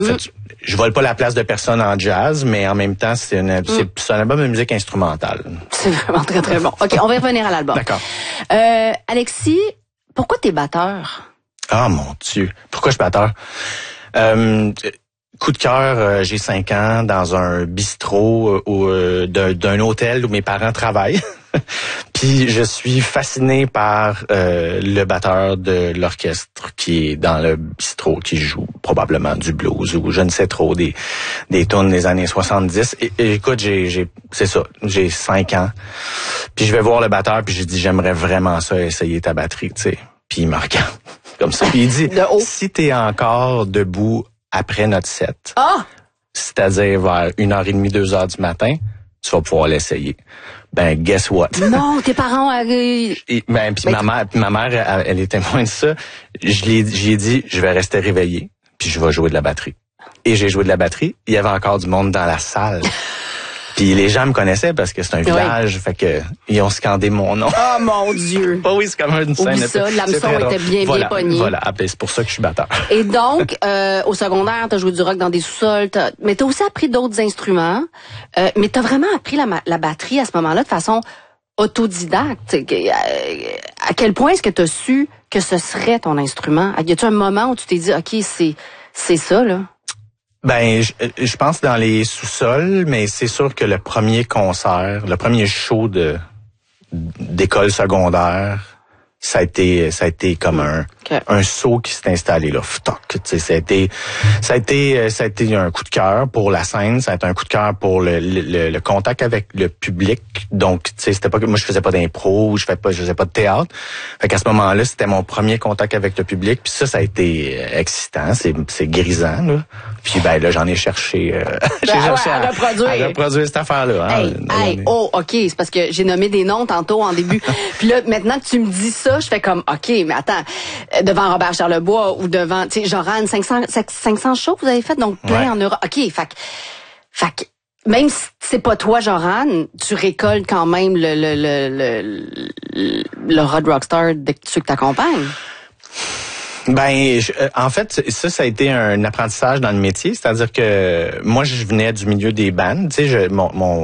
Je vole pas la place de personne en jazz, mais en même temps, c'est un album de musique instrumentale. C'est vraiment très, très bon. OK, on va y revenir à l'album. D'accord. Alexis, pourquoi t'es batteur? Ah, mon Dieu. Pourquoi je suis batteur? Coup de cœur, j'ai 5 ans dans un bistrot d'un hôtel où mes parents travaillent. Puis je suis fasciné par le batteur de l'orchestre qui est dans le bistrot, qui joue probablement du blues ou je ne sais trop, des tunes des années 70. Et écoute, c'est ça, j'ai 5 ans. Puis je vais voir le batteur, puis je dis j'aimerais vraiment ça, essayer ta batterie, tu sais. Puis il me regarde comme ça. Puis il dit, si t'es encore debout après notre set, c'est-à-dire vers 1h30, 2h du matin, tu vas pouvoir l'essayer. Ben, guess what? Non, tes parents... Puis ma mère, elle est témoin de ça. J'y ai dit, je vais rester réveillé, puis je vais jouer de la batterie. Et j'ai joué de la batterie. Il y avait encore du monde dans la salle. Puis les gens me connaissaient parce que c'est un village, fait que ils ont scandé mon nom. Oh mon Dieu! Oh oui, c'est comme une scène. Oublie ça, l'hameçon était bien pogné. Voilà, c'est pour ça que je suis batteur. Et donc, au secondaire, t'as joué du rock dans des sous-sols, mais t'as aussi appris d'autres instruments. Mais t'as vraiment appris la batterie à ce moment-là de façon autodidacte. À quel point est-ce que t'as su que ce serait ton instrument? Y a-tu un moment où tu t'es dit, OK, c'est ça, là? Ben, je pense dans les sous-sols, mais c'est sûr que le premier concert, le premier show d'école secondaire, ça a été comme un saut qui s'est installé là. Tu sais, ça a été un coup de cœur pour la scène, ça a été un coup de cœur pour le contact avec le public. Donc, tu sais, c'était pas que moi je faisais pas d'impro, je faisais pas de théâtre. Fait qu'à ce moment-là, c'était mon premier contact avec le public. Puis ça a été excitant, c'est grisant là. Puis ben là, j'en ai cherché, à reproduire cette affaire-là. Hein, OK, c'est parce que j'ai nommé des noms tantôt en début. Puis là, maintenant que tu me dis ça, je fais comme, OK, mais attends, devant Robert Charlebois ou devant, tu sais, Joran, 500 shows que vous avez fait, donc plein en Europe. OK, fait que même si c'est pas toi, Joran, tu récoltes quand même le Hot Rockstar de ceux que t'accompagnes. Ben, en fait, ça a été un apprentissage dans le métier, c'est-à-dire que moi, je venais du milieu des bandes, tu sais,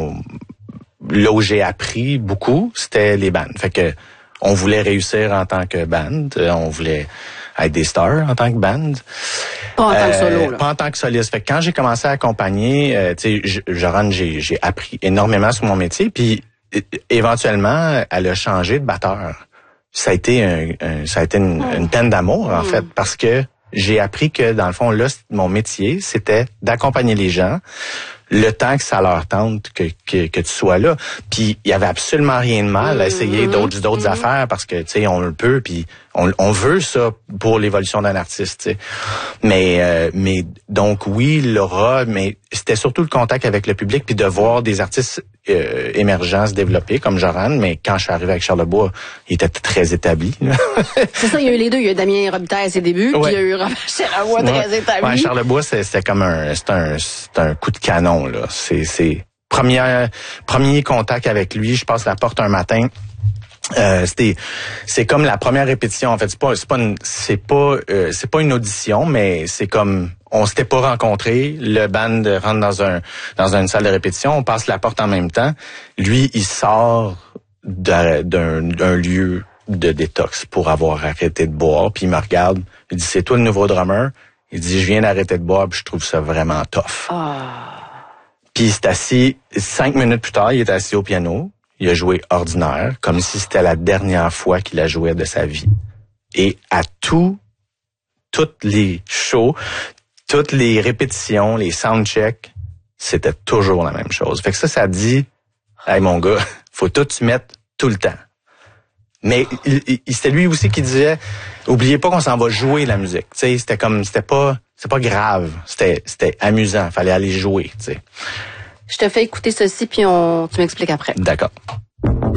là où j'ai appris beaucoup, c'était les bandes. Fait que on voulait réussir en tant que band, on voulait être des stars en tant que band. Pas en tant que solo, là. Pas en tant que soliste. Fait que quand j'ai commencé à accompagner, tu sais, Joran, j'ai appris énormément sur mon métier, puis éventuellement, elle a changé de batteur. Ça a été une peine d'amour, en fait, parce que j'ai appris que, dans le fond, là, mon métier, c'était d'accompagner les gens le temps que ça leur tente que tu sois là. Puis il y avait absolument rien de mal à essayer d'autres affaires parce que, tu sais, on le peut, puis on veut ça pour l'évolution d'un artiste, tu sais. Mais donc oui, l'aura, mais c'était surtout le contact avec le public puis de voir des artistes émergents se développer comme Joran, mais quand je suis arrivé avec Charlebois, il était très établi. C'est ça, il y a eu les deux, il y a eu Damien Robitaille à ses débuts, puis il y a eu Robert Charlebois très établi. Ouais, Charlebois, c'était comme c'est un coup de canon là. C'est premier contact avec lui, je passe la porte un matin. C'est comme la première répétition en fait, c'est pas une audition, mais c'est comme on s'était pas rencontrés, le band rentre dans une salle de répétition, on passe la porte en même temps. Lui, il sort d'un lieu de détox pour avoir arrêté de boire, puis il me regarde, il dit c'est toi le nouveau drummer? Il dit je viens d'arrêter de boire, puis je trouve ça vraiment tough. Puis il s'est assis 5 minutes plus tard, il est assis au piano. Il a joué ordinaire, comme si c'était la dernière fois qu'il a joué de sa vie. Et à toutes les shows, toutes les répétitions, les soundchecks, c'était toujours la même chose. Fait que ça dit, hey mon gars, faut tout se mettre tout le temps. Mais c'était lui aussi qui disait, oubliez pas qu'on s'en va jouer la musique. Tu sais, c'était pas grave, c'était amusant, fallait aller jouer, tu sais. Je te fais écouter ceci puis tu m'expliques après. D'accord.